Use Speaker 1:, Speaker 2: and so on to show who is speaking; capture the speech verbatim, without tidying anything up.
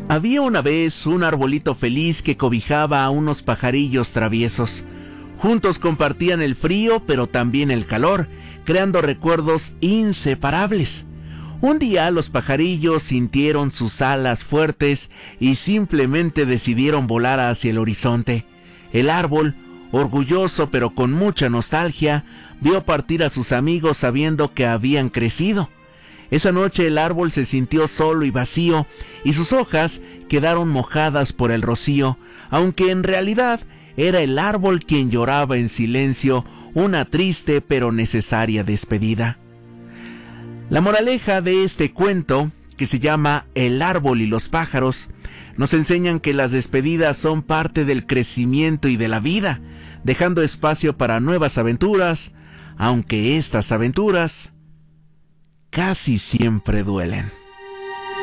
Speaker 1: Había una vez un arbolito feliz que cobijaba a unos pajarillos traviesos. Juntos compartían el frío, pero también el calor, creando recuerdos inseparables. Un día los pajarillos sintieron sus alas fuertes y simplemente decidieron volar hacia el horizonte. El árbol, orgulloso pero con mucha nostalgia, vio partir a sus amigos sabiendo que habían crecido. Esa noche el árbol se sintió solo y vacío, y sus hojas quedaron mojadas por el rocío, aunque en realidad era el árbol quien lloraba en silencio una triste pero necesaria despedida. La moraleja de este cuento, que se llama El árbol y los pájaros, nos enseñan que las despedidas son parte del crecimiento y de la vida, dejando espacio para nuevas aventuras, aunque estas aventuras casi siempre duelen.